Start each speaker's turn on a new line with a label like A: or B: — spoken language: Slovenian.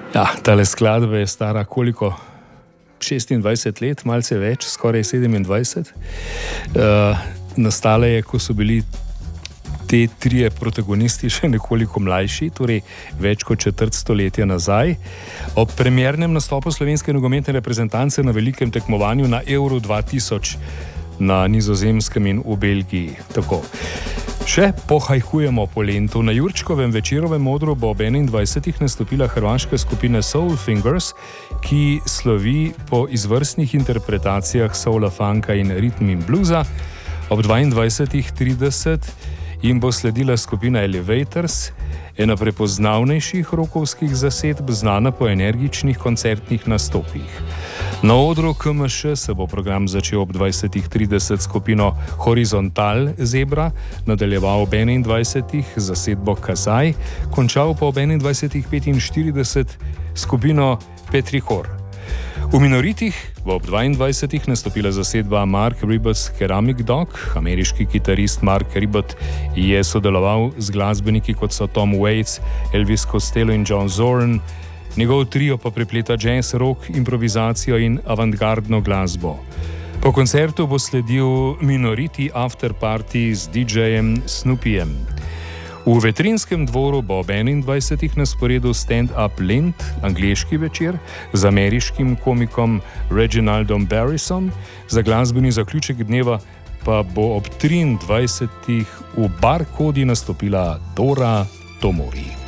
A: Ja, tale skladba je stara koliko? 26 let, malce več, skoraj 27. Nastala je, ko so bili te trije protagonisti še nekoliko mlajši, torej več kot četrt stoletja nazaj, ob premiernem nastopu slovenske nogometne reprezentance na velikem tekmovanju na Euro 2000 na Nizozemskem in v Belgiji. Tako. Še pohajkujemo po lentu. Na Jurčkovem večerovem odru bo ob 21. nastopila hrvaška skupina Soul Fingers, ki slovi po izvrstnih interpretacijah soula, funka in ritm in bluza. Ob 22.30 jim bo sledila skupina Elevators, ena prepoznavnejših rokovskih zasedb, znana po energičnih koncertnih nastopih. Na odru KMŠ se bo program začel ob 20.30 skupino Horizontal Zebra, nadaljeval ob 21. zasedbo Kazaj, končal pa ob 21.45 skupino Petrihor. V Minoritih bo ob 22. nastopila zasedba Mark Ribot's Ceramic Dog. Ameriški kitarist Mark Ribot je sodeloval z glasbeniki kot so Tom Waits, Elvis Costello in John Zorn. Njegov trio pa prepleta jazz, rock, improvizacijo in avantgardno glasbo. Po koncertu bo sledil Minority After Party z DJ-jem Snoopyjem. V Vetrinskem dvoru bo ob 21. na sporedu stand-up Lent, angleški večer, z ameriškim komikom Reginaldom Barrisom. Za glasbeni zaključek dneva pa bo ob 23. v Bar Kodi nastopila Dora Tomori.